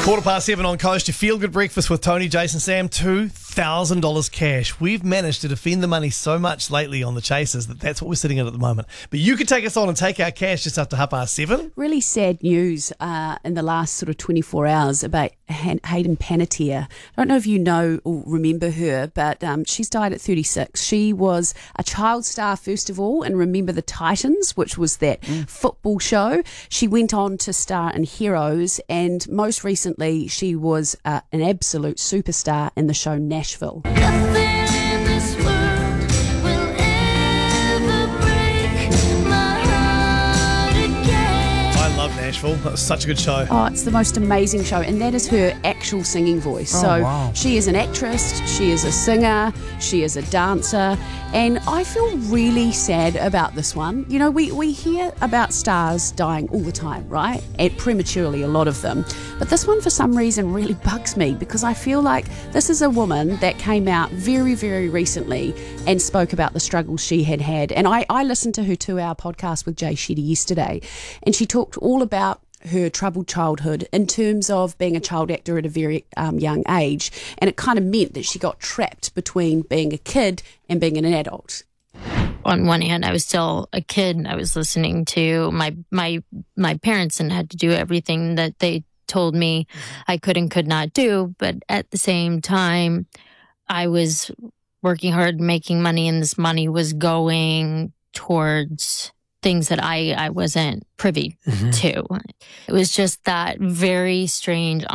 7:15 on Coast, your feel-good breakfast with Tony, Jason, Sam, $2,000 cash. We've managed to defend the money so much lately on the Chasers that's what we're sitting at the moment. But you could take us on and take our cash just after 7:30. Really sad news in the last sort of 24 hours about Hayden Panettiere. I don't know if you know or remember her, but she's died at 36. She was a child star, first of all, and Remember the Titans, which was that football show. She went on to star in Heroes, and most recently she was an absolute superstar in the show Nashville. Nashville. That was such a good show. Oh, it's the most amazing show, and that is her actual singing voice. Wow. She is an actress, she is a singer, she is a dancer, and I feel really sad about this one. You know, we hear about stars dying all the time, right? And prematurely, a lot of them. But this one, for some reason, really bugs me because I feel like this is a woman that came out very, very recently and spoke about the struggles she had had. And I listened to her 2-hour podcast with Jay Shetty yesterday, and she talked all about her troubled childhood in terms of being a child actor at a very young age, and it kind of meant that she got trapped between being a kid and being an adult. On one hand, I was still a kid and I was listening to my parents and had to do everything that they told me I could and could not do, but at the same time I was working hard, making money, and this money was going towards things that I wasn't privy to. It was just that very strange